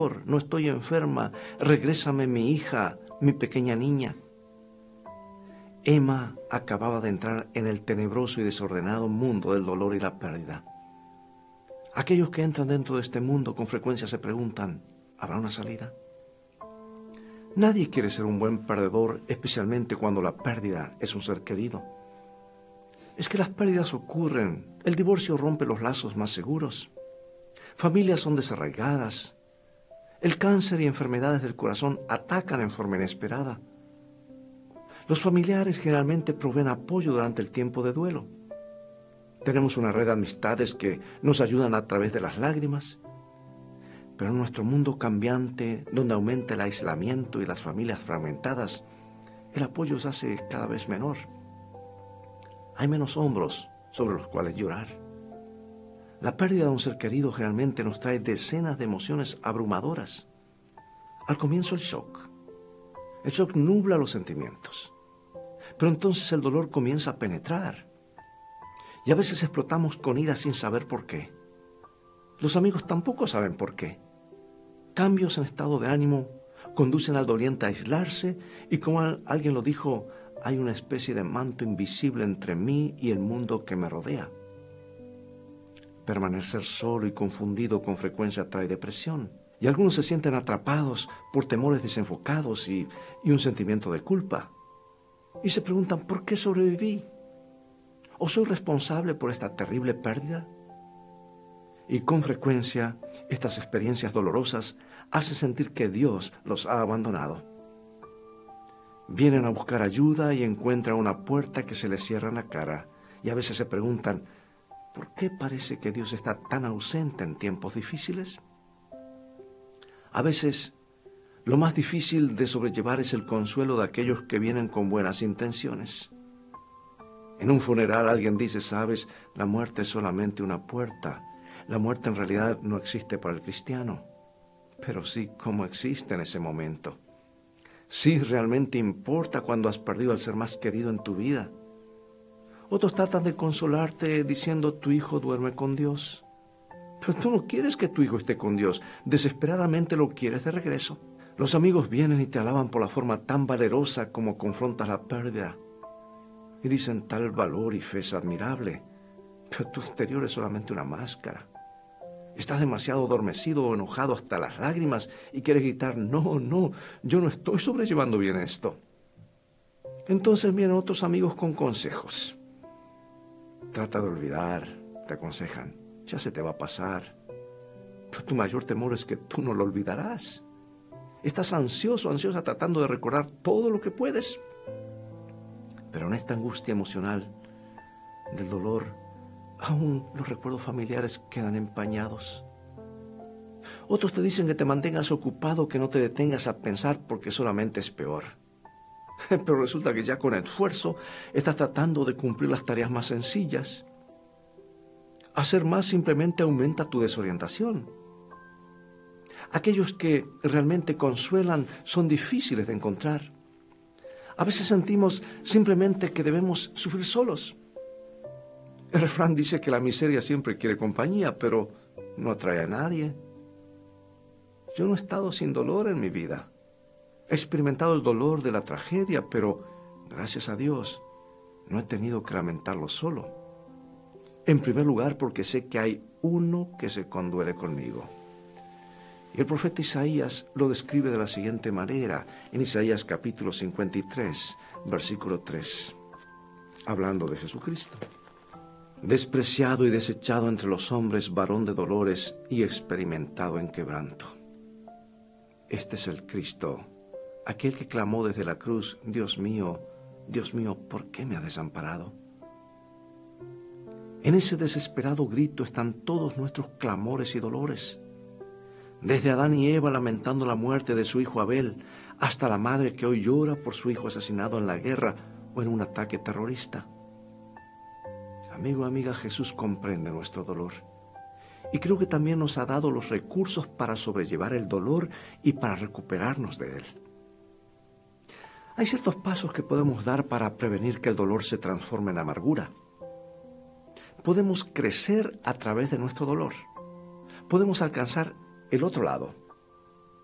no estoy enferma, regrésame mi hija, mi pequeña niña. Emma acababa de entrar en el tenebroso y desordenado mundo del dolor y la pérdida. Aquellos que entran dentro de este mundo con frecuencia se preguntan, ¿habrá una salida? Nadie quiere ser un buen perdedor, especialmente cuando la pérdida es un ser querido. Es que las pérdidas ocurren, el divorcio rompe los lazos más seguros, familias son desarraigadas, el cáncer y enfermedades del corazón atacan en forma inesperada. Los familiares generalmente proveen apoyo durante el tiempo de duelo. Tenemos una red de amistades que nos ayudan a través de las lágrimas. Pero en nuestro mundo cambiante, donde aumenta el aislamiento y las familias fragmentadas, el apoyo se hace cada vez menor. Hay menos hombros sobre los cuales llorar. La pérdida de un ser querido generalmente nos trae decenas de emociones abrumadoras. Al comienzo el shock. El shock nubla los sentimientos. Pero entonces el dolor comienza a penetrar. Y a veces explotamos con ira sin saber por qué. Los amigos tampoco saben por qué. Cambios en estado de ánimo conducen al doliente a aislarse y, como alguien lo dijo, hay una especie de manto invisible entre mí y el mundo que me rodea. Permanecer solo y confundido con frecuencia trae depresión, y algunos se sienten atrapados por temores desenfocados y un sentimiento de culpa. Y se preguntan, ¿por qué sobreviví? ¿O soy responsable por esta terrible pérdida? Y con frecuencia, estas experiencias dolorosas hacen sentir que Dios los ha abandonado. Vienen a buscar ayuda y encuentran una puerta que se les cierra en la cara. Y a veces se preguntan, ¿por qué parece que Dios está tan ausente en tiempos difíciles? A veces, lo más difícil de sobrellevar es el consuelo de aquellos que vienen con buenas intenciones. En un funeral alguien dice, sabes, la muerte es solamente una puerta. La muerte en realidad no existe para el cristiano, pero sí como existe en ese momento. Sí realmente importa cuando has perdido al ser más querido en tu vida. Otros tratan de consolarte diciendo, tu hijo duerme con Dios. Pero tú no quieres que tu hijo esté con Dios, desesperadamente lo quieres de regreso. Los amigos vienen y te alaban por la forma tan valerosa como confrontas la pérdida. Y dicen, tal valor y fe es admirable, pero tu exterior es solamente una máscara. Estás demasiado adormecido o enojado hasta las lágrimas y quieres gritar, no, yo no estoy sobrellevando bien esto. Entonces vienen otros amigos con consejos. Trata de olvidar, te aconsejan, ya se te va a pasar. Pero tu mayor temor es que tú no lo olvidarás. Estás ansiosa tratando de recordar todo lo que puedes. Pero en esta angustia emocional del dolor, aún los recuerdos familiares quedan empañados. Otros te dicen que te mantengas ocupado, que no te detengas a pensar porque solamente es peor. Pero resulta que ya con esfuerzo estás tratando de cumplir las tareas más sencillas. Hacer más simplemente aumenta tu desorientación. Aquellos que realmente consuelan son difíciles de encontrar. A veces sentimos simplemente que debemos sufrir solos. El refrán dice que la miseria siempre quiere compañía, pero no atrae a nadie. Yo no he estado sin dolor en mi vida. He experimentado el dolor de la tragedia, pero gracias a Dios no he tenido que lamentarlo solo. En primer lugar, porque sé que hay uno que se conduele conmigo. Y el profeta Isaías lo describe de la siguiente manera, en Isaías capítulo 53, versículo 3, hablando de Jesucristo. Despreciado y desechado entre los hombres, varón de dolores y experimentado en quebranto. Este es el Cristo, aquel que clamó desde la cruz, Dios mío, ¿por qué me has desamparado? En ese desesperado grito están todos nuestros clamores y dolores. Desde Adán y Eva lamentando la muerte de su hijo Abel, hasta la madre que hoy llora por su hijo asesinado en la guerra o en un ataque terrorista. Amigo, amiga, Jesús comprende nuestro dolor. Y creo que también nos ha dado los recursos para sobrellevar el dolor y para recuperarnos de él. Hay ciertos pasos que podemos dar para prevenir que el dolor se transforme en amargura. Podemos crecer a través de nuestro dolor. Podemos alcanzar el otro lado.